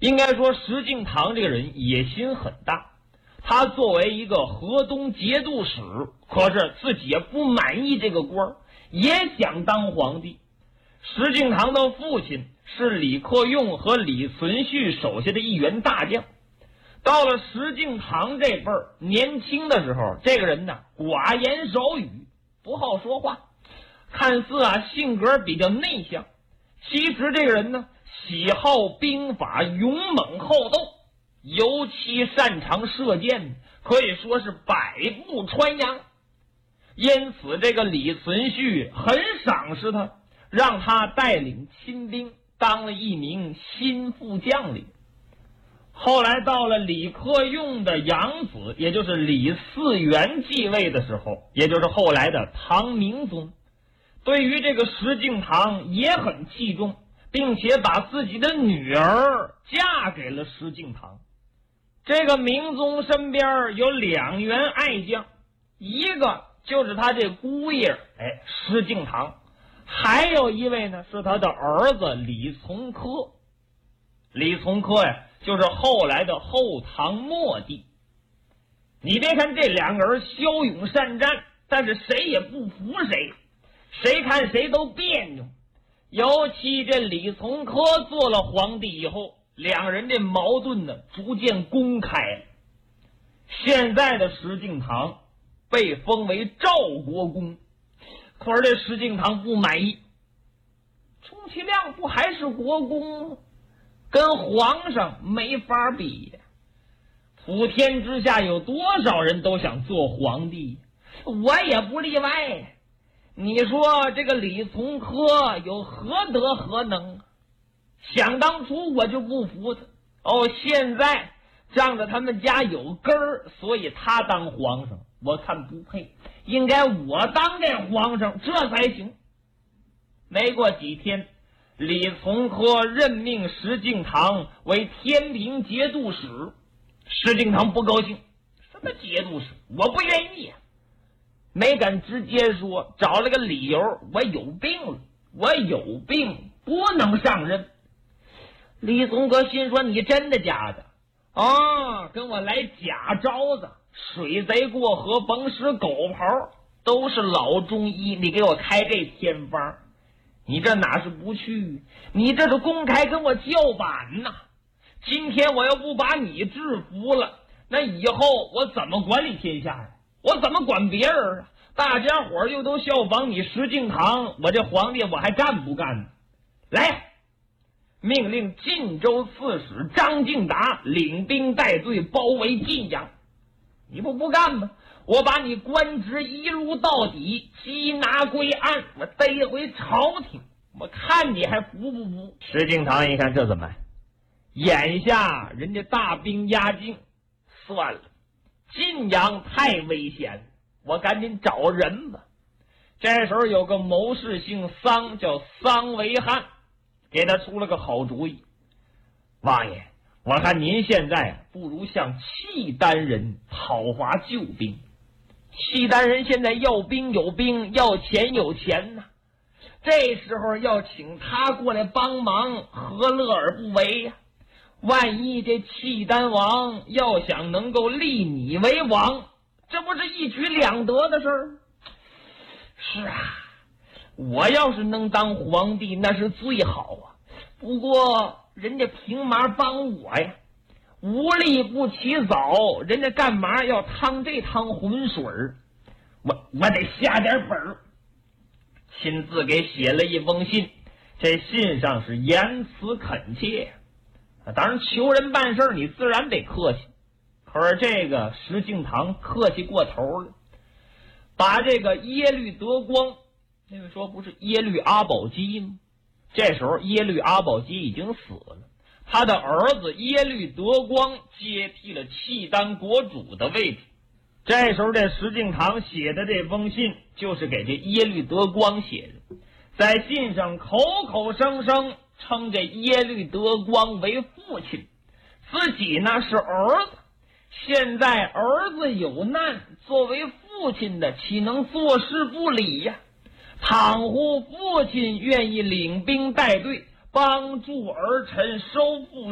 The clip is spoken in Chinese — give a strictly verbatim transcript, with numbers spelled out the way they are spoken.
应该说石敬瑭这个人野心很大，他作为一个河东节度使，可是自己也不满意这个官儿，也想当皇帝。石敬瑭的父亲是李克用和李存勖手下的一员大将。到了石敬瑭这辈儿，年轻的时候，这个人呢寡言少语，不好说话，看似啊性格比较内向，其实这个人呢喜好兵法，勇猛好斗，尤其擅长射箭，可以说是百步穿杨。因此这个李存勖很赏识他，让他带领亲兵，当了一名心腹将领。后来到了李克用的养子，也就是李嗣源继位的时候，也就是后来的唐明宗，对于这个石敬瑭也很器重，并且把自己的女儿嫁给了石敬瑭。这个明宗身边有两员爱将，一个就是他这姑爷哎石敬瑭，还有一位呢是他的儿子李从珂。李从珂呀就是后来的后唐末帝。你别看这两个人骁勇善战，但是谁也不服谁，谁看谁都别扭。尤其这李从珂做了皇帝以后，两人这矛盾呢逐渐公开了。现在的石敬瑭被封为赵国公，可是这石敬瑭不满意，充其量不还是国公吗？跟皇上没法比呀！普天之下有多少人都想做皇帝，我也不例外。你说这个李从珂有何德何能？想当初我就不服他，哦，现在仗着他们家有根儿，所以他当皇上，我看不配，应该我当这皇上，这才行。没过几天，李从珂任命石敬瑭为天平节度使。石敬瑭不高兴，什么节度使？我不愿意啊！没敢直接说，找了个理由，我有病了，我有病，不能上任。李从珂心说，你真的假的？啊，跟我来假招子，水贼过河甭使狗刨，都是老中医，你给我开这偏方，你这哪是不去，你这是公开跟我叫板呐！今天我要不把你制服了，那以后我怎么管理天下呀？我怎么管别人啊？大家伙又都效仿你石敬瑭，我这皇帝我还干不干呢？来，命令晋州刺史张敬达领兵带队包围晋阳。你不不干吗？我把你官职一路到底，缉拿归案，我逮回朝廷，我看你还服不服？石敬瑭一看这怎么办？眼下人家大兵压境，算了，晋阳太危险了，我赶紧找人吧。这时候有个谋士姓桑，叫桑维汉，给他出了个好主意。王爷，我看您现在不如向契丹人讨伐救兵。契丹人现在要兵有兵，要钱有钱呐、啊，这时候要请他过来帮忙，何乐而不为呀、啊？万一这契丹王要想能够立你为王，这不是一举两得的事儿？是啊，我要是能当皇帝那是最好啊，不过人家凭嘛帮我呀？无利不起早，人家干嘛要趟这趟浑水？我我得下点本儿，亲自给写了一封信，这信上是言辞恳切。当然求人办事你自然得客气，可是这个石敬瑭客气过头了，把这个耶律德光，那个说不是耶律阿保机吗？这时候耶律阿保机已经死了，他的儿子耶律德光接替了契丹国主的位置。这时候这石敬瑭写的这封信就是给这耶律德光写的，在信上口口声声称这耶律德光为父亲，自己呢是儿子。现在儿子有难，作为父亲的岂能坐视不理呀？倘乎父亲愿意领兵带队帮助儿臣收复